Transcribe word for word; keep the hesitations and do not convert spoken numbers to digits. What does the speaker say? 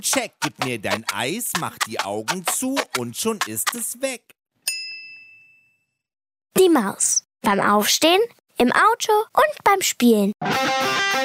check, gib mir dein Eis, mach die Augen zu und schon ist es weg. Die Maus. Beim Aufstehen, im Auto und beim Spielen.